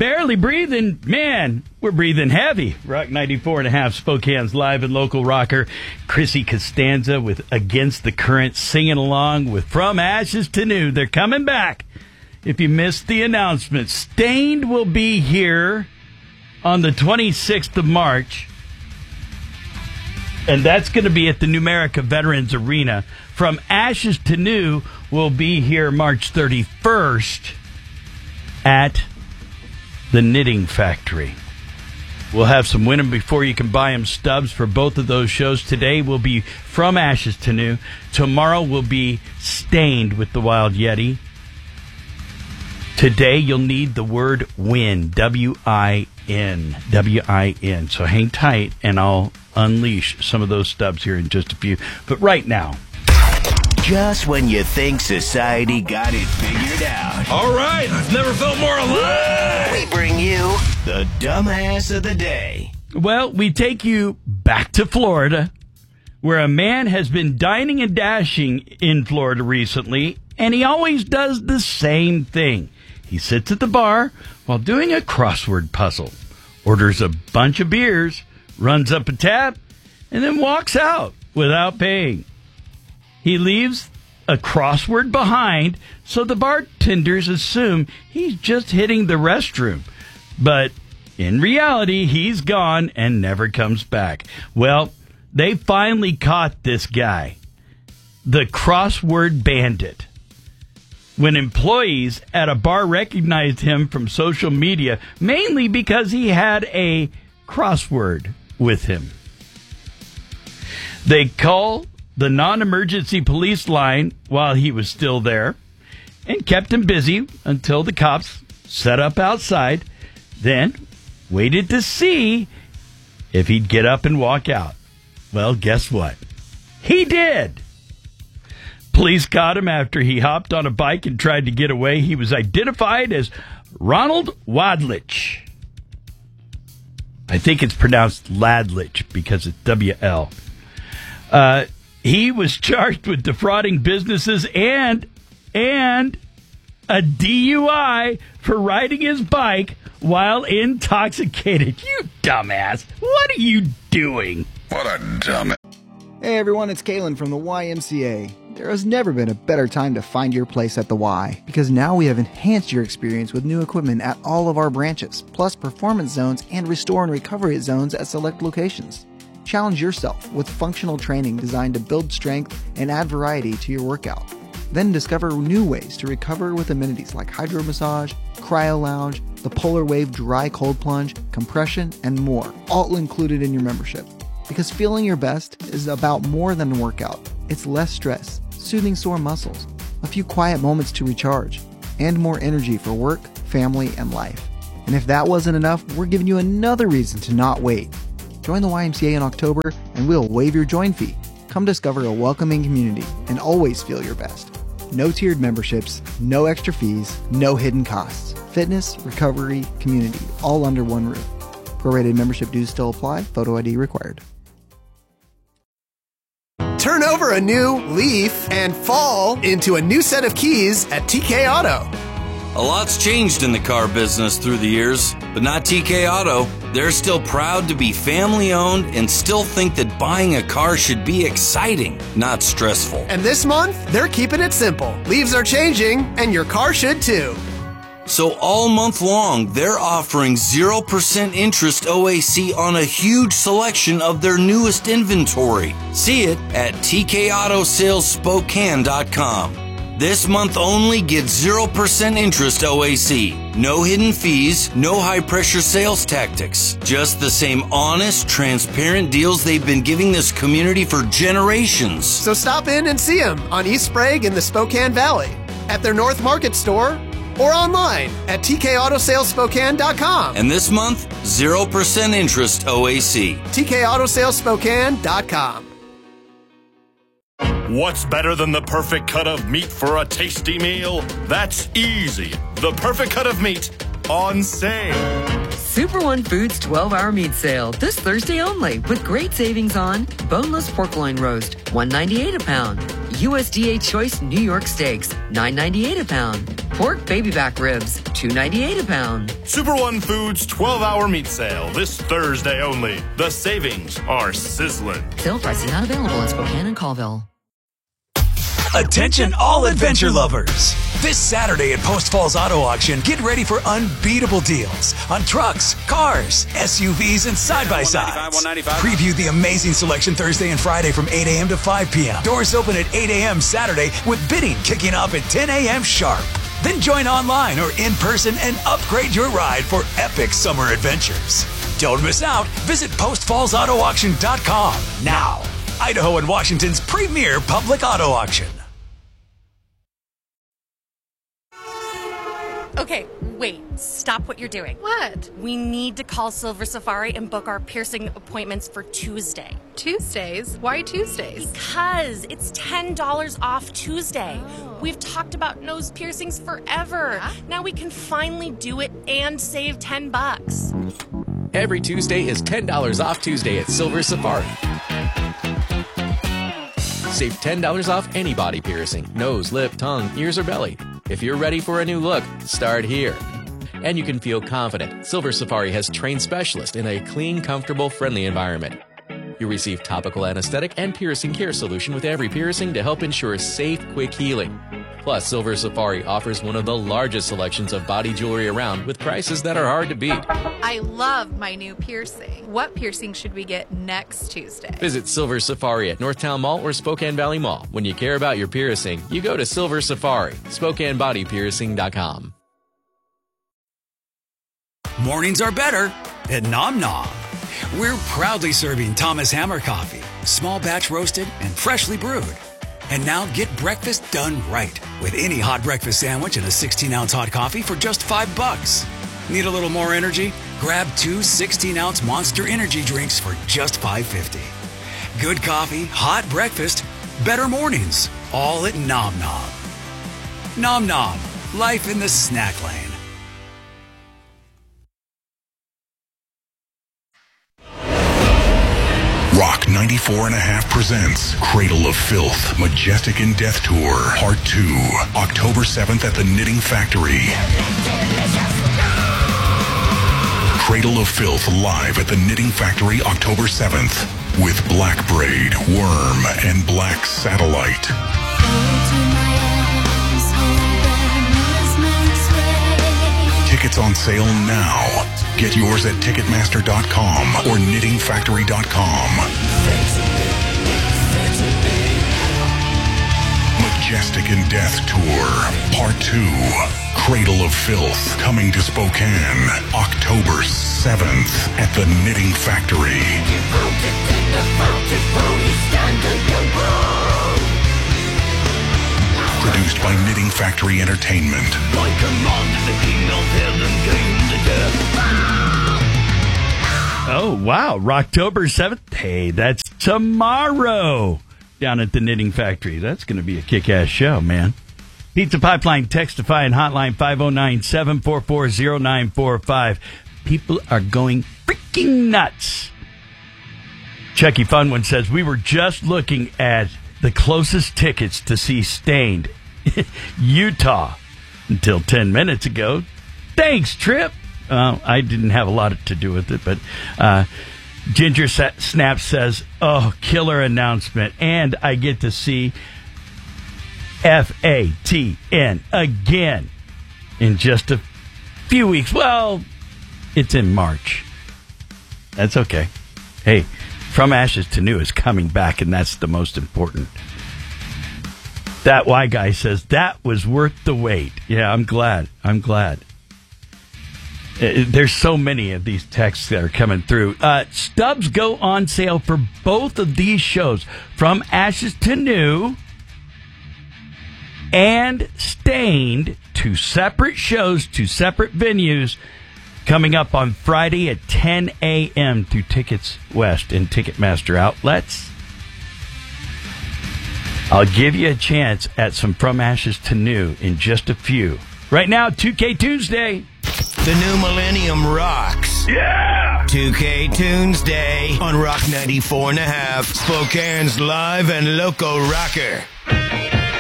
barely breathing. Man, we're breathing heavy. Rock 94.5, Spokane's live and local rocker, Chrissy Costanza with Against the Current, singing along with From Ashes to New. They're coming back. If you missed the announcement, Stained will be here on the 26th of March. And that's going to be at the Numerica Veterans Arena. From Ashes to New will be here March 31st at the Knitting Factory. We'll have some win 'em before you can buy 'em stubs for both of those shows. Today will be From Ashes to New. Tomorrow will be Stained with the Wild Yeti. Today you'll need the word win, W-I-N, W-I-N. So hang tight and I'll unleash some of those stubs here in just a few. But right now, just when you think society got it figured out. All right, I've never felt more alive. We bring you the dumbass of the day. well, we take you back to Florida, where a man has been dining and dashing in Florida recently, and he always does the same thing. He sits at the bar while doing a crossword puzzle, orders a bunch of beers, runs up a tab, and then walks out without paying. He leaves a crossword behind, so the bartenders assume he's just hitting the restroom. But in reality, he's gone and never comes back. Well, they finally caught this guy, the crossword bandit, when employees at a bar recognized him from social media, mainly because he had a crossword with him. They call the non-emergency police line while he was still there and kept him busy until the cops set up outside, then waited to see if he'd get up and walk out. Well, guess what? He did. Police caught him after he hopped on a bike and tried to get away. He was identified as Ronald Wadlich. I think it's pronounced Ladlich because it's W-L. He was charged with defrauding businesses and a DUI for riding his bike while intoxicated. You dumbass. What are you doing? What a dumbass. Hey everyone, it's Kalen from the YMCA. There has never been a better time to find your place at the Y, because now we have enhanced your experience with new equipment at all of our branches, plus performance zones and restore and recovery zones at select locations. Challenge yourself with functional training designed to build strength and add variety to your workout. Then discover new ways to recover with amenities like hydro massage, cryo lounge, the Polar Wave dry cold plunge, compression, and more, all included in your membership. Because feeling your best is about more than a workout. It's less stress, soothing sore muscles, a few quiet moments to recharge, and more energy for work, family, and life. And if that wasn't enough, we're giving you another reason to not wait. Join the YMCA in October and we'll waive your join fee. Come discover a welcoming community and always feel your best. No tiered memberships, no extra fees, no hidden costs. Fitness, recovery, community, all under one roof. Prorated membership dues still apply. Photo ID required. Turn over a new leaf and fall into a new set of keys at TK Auto. A lot's changed in the car business through the years, but not TK Auto. They're still proud to be family-owned and still think that buying a car should be exciting, not stressful. And this month, they're keeping it simple. Leaves are changing, and your car should too. So all month long, they're offering 0% interest OAC on a huge selection of their newest inventory. See it at TKAutosalesSpokane.com. This month only, get 0% interest OAC. No hidden fees, no high-pressure sales tactics. Just the same honest, transparent deals they've been giving this community for generations. So stop in and see them on East Sprague in the Spokane Valley, at their North Market store, or online at TKAutosalesSpokane.com. And this month, 0% interest OAC. TKAutosalesSpokane.com. What's better than the perfect cut of meat for a tasty meal? That's easy. The perfect cut of meat on sale. Super One Foods 12-hour meat sale this Thursday only, with great savings on boneless pork loin roast, $1.98 a pound. USDA Choice New York Steaks, $9.98 a pound. Pork baby back ribs, $2.98 a pound. Super One Foods 12-hour meat sale this Thursday only. The savings are sizzling. Sale prices not available in Spokane and Colville. Attention all adventure lovers. This Saturday at Post Falls Auto Auction, get ready for unbeatable deals on trucks, cars, SUVs, and side-by-sides. Preview the amazing selection Thursday and Friday from 8 a.m. to 5 p.m. Doors open at 8 a.m. Saturday with bidding kicking off at 10 a.m. sharp. Then join online or in person and upgrade your ride for epic summer adventures. Don't miss out. Visit postfallsautoauction.com now. Idaho and Washington's premier public auto auction. Okay, wait. Stop what you're doing. What? We need to call Silver Safari and book our piercing appointments for Tuesday. Tuesdays? Why Tuesdays? Because it's $10 off Tuesday. Oh. We've talked about nose piercings forever. Yeah? Now we can finally do it and save $10. Every Tuesday is $10 off Tuesday at Silver Safari. Save $10 off any body piercing, nose, lip, tongue, ears, or belly. If you're ready for a new look, start here. And you can feel confident. Silver Safari has trained specialists in a clean, comfortable, friendly environment. You receive topical anesthetic and piercing care solution with every piercing to help ensure safe, quick healing. Plus, Silver Safari offers one of the largest selections of body jewelry around with prices that are hard to beat. I love my new piercing. What piercing should we get next Tuesday? Visit Silver Safari at Northtown Mall or Spokane Valley Mall. When you care about your piercing, you go to Silver Safari, SpokaneBodyPiercing.com. Mornings are better at Nom Nom. We're proudly serving Thomas Hammer coffee, small batch roasted and freshly brewed. And now get breakfast done right with any hot breakfast sandwich and a 16-ounce hot coffee for just $5. Need a little more energy? Grab 2 16-ounce Monster Energy drinks for just $5.50. Good coffee, hot breakfast, better mornings, all at Nom Nom. Nom Nom, life in the snack lane. Rock 94.5 presents Cradle of Filth, Majestic in Death Tour, Part 2, October 7th at the Knitting Factory. Cradle of Filth live at the Knitting Factory October 7th with Black Braid, Worm, and Black Satellite. Tickets on sale now. Get yours at Ticketmaster.com or KnittingFactory.com. Majestic in Death Tour, Part 2, Cradle of Filth, coming to Spokane, October 7th at the Knitting Factory. Produced by Knitting Factory Entertainment. Oh, wow. Rocktober 7th. Hey, that's tomorrow down at the Knitting Factory. That's going to be a kick-ass show, man. Pizza Pipeline, Textify, and Hotline 509-744-0945. People are going freaking nuts. Chucky Fun One says, we were just looking at the closest tickets to see Stained, Utah, until 10 minutes ago. Thanks, Trip. I didn't have a lot to do with it, but Ginger Snap says, oh, killer announcement, and I get to see FATN again in just a few weeks. Well, it's in March. That's okay. Hey, From Ashes to New is coming back, and that's the most important. That Y guy says, that was worth the wait. Yeah, I'm glad. There's so many of these texts that are coming through. Stubs go on sale for both of these shows, From Ashes to New and Stained, 2 separate shows, 2 separate venues, coming up on Friday at 10 a.m. through Tickets West and Ticketmaster outlets. I'll give you a chance at some From Ashes to New in just a few. Right now, 2K Tuesday. The new millennium rocks. Yeah! 2K Tuesday on Rock 94.5, Spokane's live and local rocker.